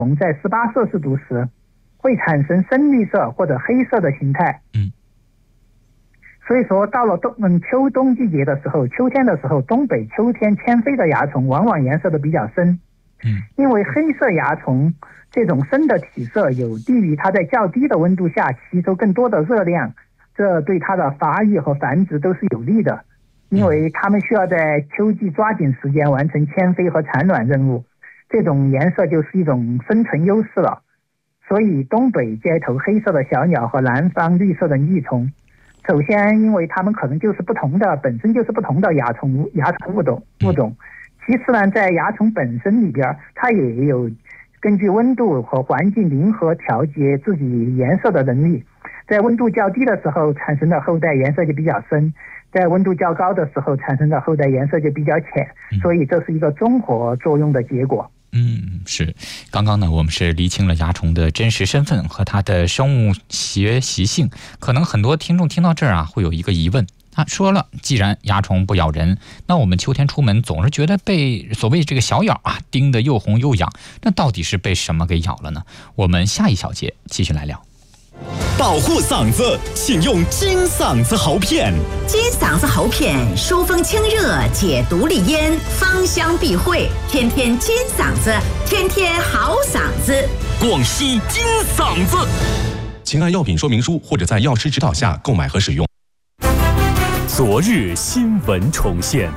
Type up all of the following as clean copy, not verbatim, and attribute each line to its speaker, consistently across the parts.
Speaker 1: 虫在18摄氏度时会产生深绿色或者黑色的形态。所以说到了秋冬季节的时候，秋天的时候，东北秋天迁飞的蚜虫往往颜色都比较深。因为黑色蚜虫这种深的体色有利于它在较低的温度下吸收更多的热量，这对它的发育和繁殖都是有利的。因为它们需要在秋季抓紧时间完成迁飞和产卵任务，这种颜色就是一种生存优势了。所以东北街头黑色的小鸟和南方绿色的益虫，首先因为它们可能就是本身就是不同的蚜虫物种。其次呢，在蚜虫本身里边，它也有根据温度和环境灵活调节自己颜色的能力。在温度较低的时候产生的后代颜色就比较深，在温度较高的时候产生的后代颜色就比较浅，所以这是一个综合作用的结果。
Speaker 2: 是。刚刚呢，我们是厘清了蚜虫的真实身份和它的生物学习性。可能很多听众听到这儿啊，会有一个疑问。说了，既然蚜虫不咬人，那我们秋天出门总是觉得被所谓这个小咬啊叮得又红又痒，那到底是被什么给咬了呢？我们下一小节继续来聊。
Speaker 3: 保护嗓子，请用金嗓子喉片。
Speaker 4: 金嗓子喉片疏风清热，解毒利咽，芳香避秽，天天金嗓子，天天好嗓子。
Speaker 3: 广西金嗓子，请按药品说明书或者在药师指导下购买和使用。昨日新闻重现。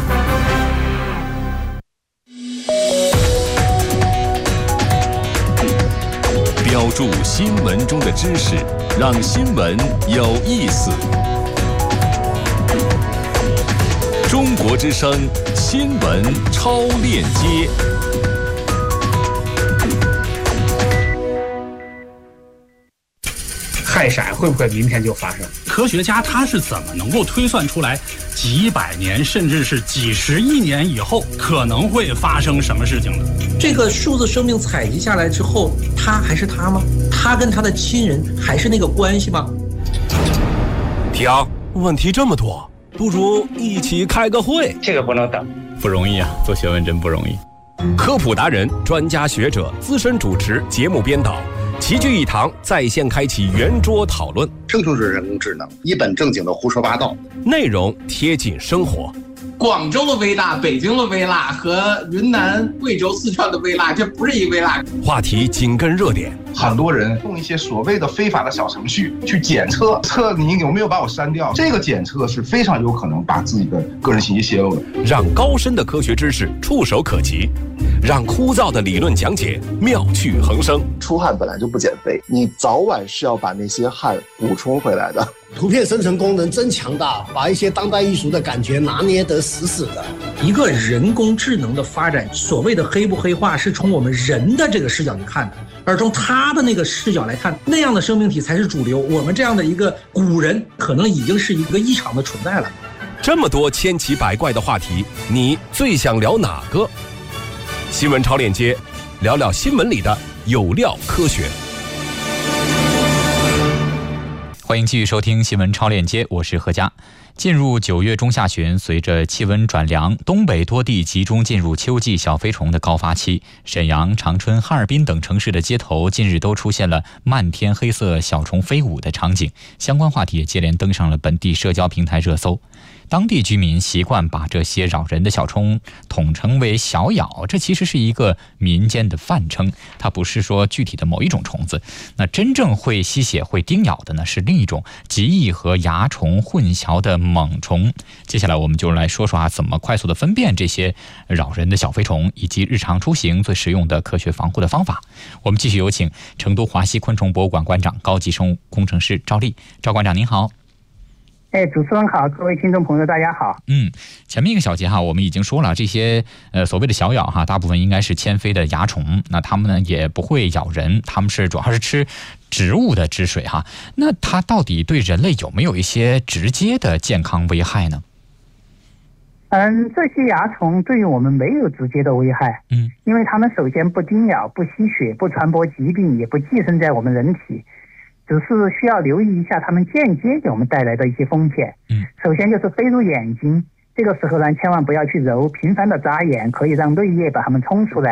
Speaker 3: 标注新闻中的知识，让新闻有意思。中国之声新闻超链接。
Speaker 5: 氦闪会不会明天就发生？科学家他是怎么能够推算出来几百年甚至是几十亿年以后可能会发生什么事情的？
Speaker 6: 这个数字生命采集下来之后，他还是他吗？他跟他的亲人还是那个关系吗？
Speaker 3: 停，问题这么多，不如一起开个会。
Speaker 5: 这个不能等，
Speaker 2: 不容易啊，做学问真不容易。
Speaker 3: 科普达人、专家学者、资深主持、节目编导齐聚一堂，在线开启圆桌讨论。
Speaker 7: 生就是人工智能，一本正经的胡说八道，
Speaker 3: 内容贴近生活。
Speaker 8: 广州的微辣、北京的微辣和云南、贵州、四川的微辣，这不是一微辣。
Speaker 3: 话题紧跟热点，
Speaker 9: 很多人用一些所谓的非法的小程序去检测你有没有把我删掉，这个检测是非常有可能把自己的个人信息泄露的。
Speaker 3: 让高深的科学知识触手可及，让枯燥的理论讲解妙趣横生。
Speaker 10: 出汗本来就不减肥，你早晚是要把那些汗补充回来的。
Speaker 11: 图片生成功能真强大，把一些当代艺术的感觉拿捏得死死的。
Speaker 6: 一个人工智能的发展，所谓的黑不黑化是从我们人的这个视角去看的，而从他的那个视角来看，那样的生命体才是主流。我们这样的一个古人可能已经是一个异常的存在了。
Speaker 3: 这么多千奇百怪的话题，你最想聊哪个？新闻超链接，聊聊新闻里的有料科学。
Speaker 2: 欢迎继续收听新闻超链接，我是何佳。进入9月中下旬，随着气温转凉，东北多地集中进入秋季小飞虫的高发期。沈阳、长春、哈尔滨等城市的街头近日都出现了漫天黑色小虫飞舞的场景，相关话题也接连登上了本地社交平台热搜。当地居民习惯把这些扰人的小虫统称为小咬，这其实是一个民间的泛称，它不是说具体的某一种虫子。那真正会吸血会叮咬的呢，是另一种极易和蚜虫混淆的猛虫。接下来我们就来说说怎么快速的分辨这些扰人的小飞虫，以及日常出行最实用的科学防护的方法。我们继续有请成都华西昆虫博物馆馆长、高级生物工程师赵丽。赵馆长您好。
Speaker 1: 主持人好，各位听众朋友大家好。
Speaker 2: 前面一个小节我们已经说了，这些所谓的小咬大部分应该是迁飞的蚜虫，那它们呢也不会咬人，它们主要是吃植物的汁水那它到底对人类有没有一些直接的健康危害呢？
Speaker 1: 这些蚜虫对于我们没有直接的危害，因为它们首先不叮咬、不吸血、不传播疾病，也不寄生在我们人体。只是需要留意一下它们间接给我们带来的一些风险。首先就是飞入眼睛，这个时候呢千万不要去揉，频繁的眨眼可以让泪液把它们冲出来，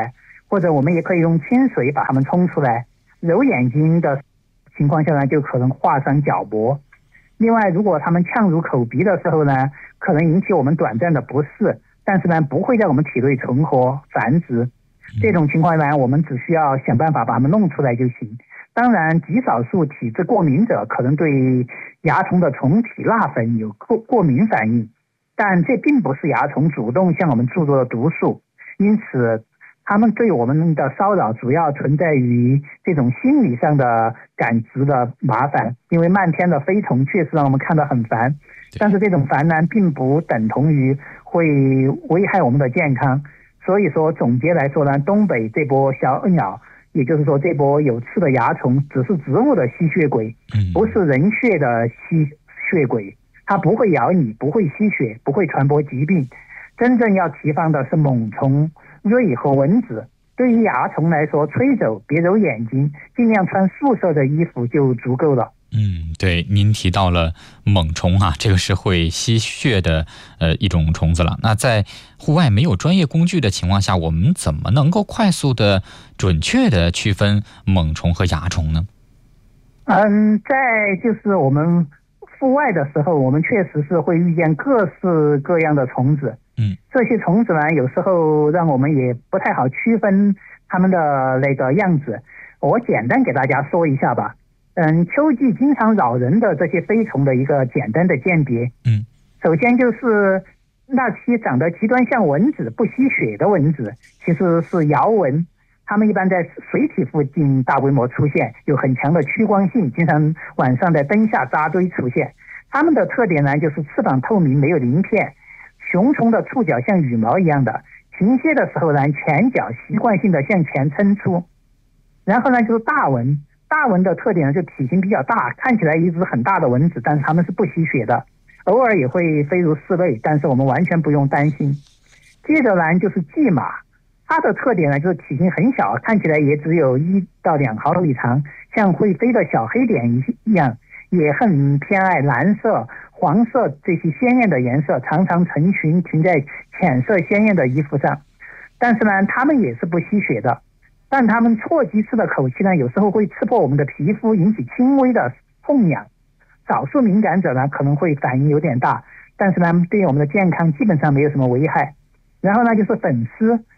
Speaker 1: 或者我们也可以用清水把它们冲出来。揉眼睛的情况下呢，就可能划伤角膜。另外，如果它们呛入口鼻的时候呢，可能引起我们短暂的不适，但是呢，不会在我们体内存活繁殖。这种情况呢，我们只需要想办法把它们弄出来就行。当然，极少数体质过敏者可能对蚜虫的虫体蜡粉有过敏反应，但这并不是蚜虫主动向我们注入的毒素，因此它们对我们的骚扰主要存在于这种心理上的感知的麻烦，因为漫天的飞虫确实让我们看得很烦，但是这种烦呢，并不等同于会危害我们的健康。所以说，总结来说呢，东北这波小鸟，也就是说这波有刺的蚜虫，只是植物的吸血鬼，不是人血的吸血鬼，它不会咬你，不会吸血，不会传播疾病。真正要提防的是猛虫、蚋和蚊子。对于蚜虫来说，吹走，别揉眼睛，尽量穿素色的衣服就足够了。
Speaker 2: 对，您提到了猛虫啊，这个是会吸血的一种虫子了。那在户外没有专业工具的情况下，我们怎么能够快速的、准确的区分猛虫和蚜虫呢？
Speaker 1: 在就是我们户外的时候，我们确实是会遇见各式各样的虫子。这些虫子呢，有时候让我们也不太好区分它们的那个样子。我简单给大家说一下吧。秋季经常扰人的这些飞虫的一个简单的鉴别。首先就是那些长得极端像蚊子不吸血的蚊子，其实是摇蚊。它们一般在水体附近大规模出现，有很强的趋光性，经常晚上在灯下扎堆出现。它们的特点呢，就是翅膀透明，没有鳞片，雄虫的触角像羽毛一样的，停歇的时候呢，前脚习惯性的向前撑出。然后呢，就是大蚊。大蚊的特点呢，就体型比较大，看起来一只很大的蚊子，但是它们是不吸血的，偶尔也会飞入室内，但是我们完全不用担心。接着呢，就是蓟马，它的特点呢，就是体型很小，看起来也只有1到2毫米长，像会飞的小黑点一样，也很偏爱蓝色、黄色这些鲜艳的颜色，常常成群停在浅色鲜艳的衣服上。但是呢，它们也是不吸血的。但它们错击式的口气呢，有时候会刺破我们的皮肤，引起轻微的痛痒。少数敏感者呢，可能会反应有点大，但是呢，对于我们的健康基本上没有什么危害。然后呢，就是粉丝，